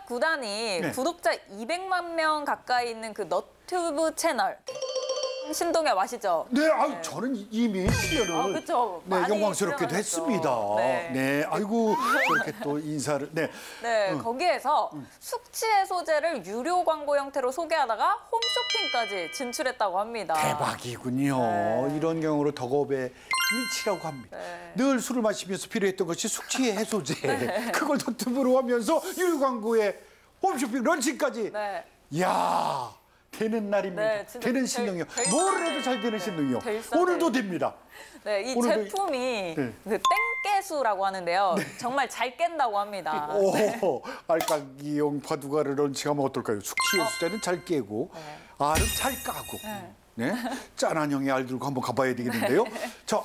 신동엽 구단이 네. 구독자 200만 명 가까이 있는 그 너튜브 채널 신동엽 아시죠? 네, 아유, 저는 이미 출연을 그쵸. 네, 많이 영광스럽게도 출연하셨죠. 했습니다. 네. 네, 아이고 저렇게 또 인사를 네. 네, 거기에서 숙취 해소제를 유료 광고 형태로 소개하다가 홈쇼핑까지 진출했다고 합니다. 대박이군요. 네. 이런 경우를 덕업의 일치라고 합니다. 네. 늘 술을 마시면서 필요했던 것이 숙취 해소제. 그걸 너튜브로 하면서 유료 광고에 홈쇼핑 런칭까지. 네. 이야, 되는 날입니다. 네, 진짜 되는 신동엽. 될 뭘 해도 잘 되는 네, 신동엽. 될싸 오늘도 됩니다. 네, 이 오늘도 제품이 네. 그 땡깨수라고 하는데요. 정말 잘 깬다고 합니다. 오, 알까기용 파두가를 런칭하면 어떨까요? 숙취 해소제는 잘 깨고 네. 알은 잘 까고. 네. 짠한 형의 알 들고 한번 가봐야 되겠는데요. 자,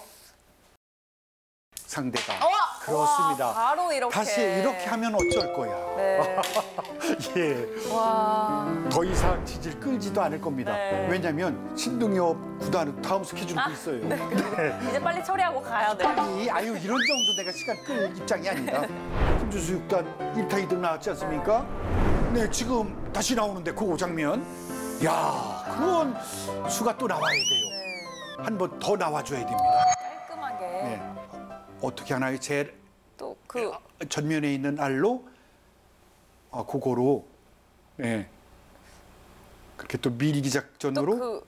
상대가 그렇습니다. 와, 바로 이렇게. 다시 이렇게 하면 어쩔 거야. 네. 예, 와. 더 이상 지질 끌지도 않을 겁니다. 네. 왜냐하면 신동엽 구단 다음 스케줄도 있어요. 네. 이제 빨리 처리하고 가야 돼. 빨리, 아유 이런 정도 내가 시간 끌 입장이 아니다. 김준수 6단 1타 2등 나왔지 않습니까? 네, 지금 다시 나오는데 그 장면. 야, 그런 수가 또 나와야 돼요. 네. 한 번 더 나와줘야 됩니다. 깔끔하게. 네. 어떻게 하나요? 제 또 그 전면에 있는 알로 그거로 네. 그렇게 또 미리기 작전으로 그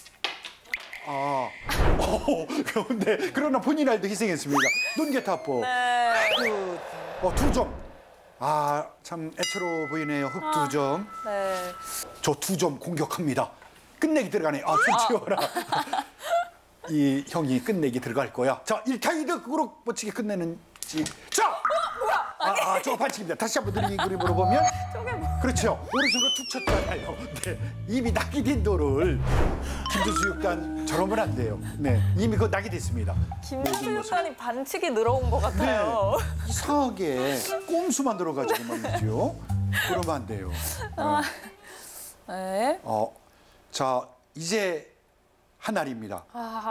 그런데 그러나 본인 알도 희생했습니다. 논개타법 네. 두 점. 참 애처로 보이네요. 흑 두 점. 네. 저 두 점 공격합니다. 끝내기 들어가네. 손 치워라. 이 형이 끝내기 들어갈 거야. 자, 1타 2득으로 멋지게 끝내는지. 자! 뭐야? 저거 반칙입니다. 다시 한번 느린 그림으로 보면. 저게 뭐? 그렇죠. 오른손으로 툭 쳤잖아요. 네. 이미 낙이 된 돌을 김준수 6단 저러면 안 돼요. 네. 이미 그거 낙이 됐습니다. 김준수 육단이 반칙이 늘어온 것 같아요. 네. 이상하게 꼼수 만들어가지고 말이죠. 그러면 안 돼요. 네. 자, 이제 한 알입니다.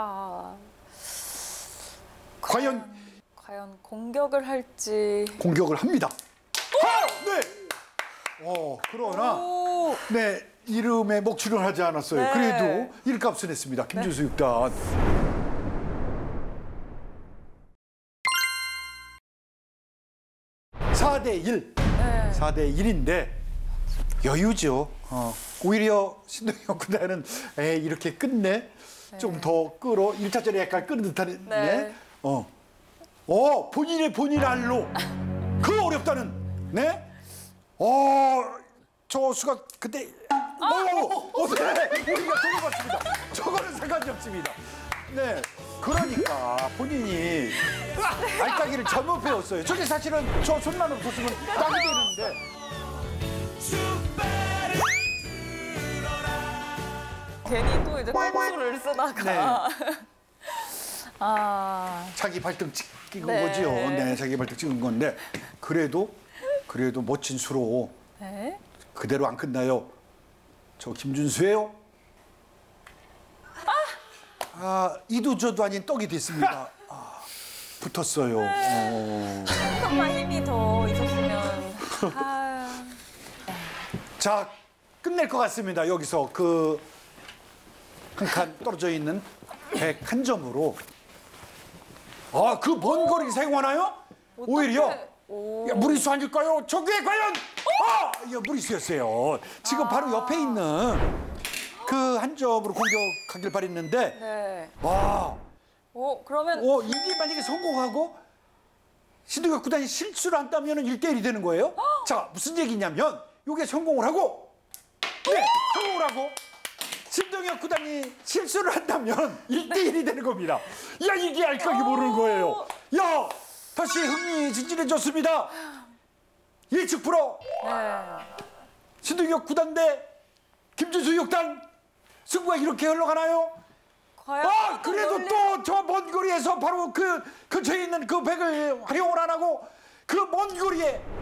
과연 공격을 할지. 공격을 합니다. 네. 그러나 오. 네, 이름에 먹칠을 하지 않았어요. 네. 그래도 일값은 했습니다. 김준수 6단. 사 대 1. 네. 4대 1인데 여유죠. 오히려 신동엽 구단은 이렇게 끝내 좀 더 끌어 1차전에 약간 끄는 듯한 네. 본인 알로 그 어렵다는 네. 저 수가 그때 네. 우리가 돌아봤습니다. 저거는 상관이 없습니다. 네. 그러니까 본인이 알까기를 잘못 배웠어요. 저게 사실은 저 손만 없었으면 딱이 되는데. 괜히 또 이제 꼼수를 쓰다가. 자기 발등 찍은 네. 거지요. 네, 자기 발등 찍은 건데 그래도 멋진 수로 네. 그대로 안 끝나요. 저 김준수예요. 이도저도 아닌 떡이 됐습니다. 붙었어요. 조금만 힘이 더 있었으면. 자, 끝낼 것 같습니다. 여기서 그 한 칸 떨어져 있는 101점으로. 그 먼 거리 사용하나요? 오히려 야, 무리수 아닐까요? 저게 과연 이거 무리수였어요. 지금 바로 옆에 있는 그 한 점으로 공격하길 바랬는데 네. 그러면 이게 만약에 성공하고 신동엽 구단이 실수를 안 따면 1대1이 되는 거예요. 자, 무슨 얘기냐면 이게 성공을 하고 성공을 하고 신동엽 구단이 실수를 한다면 1대1이 되는 겁니다. 야, 이게 알까기 모르는 거예요. 야, 다시 흥미진진해졌습니다. 예측 프로 신동엽 구단 대 김준수 6단 승부가 이렇게 흘러가나요? 과연 그래도 또 저 먼 거리에서 바로 그 근처에 있는 그 백을 활용을 안 하고 그 먼 거리에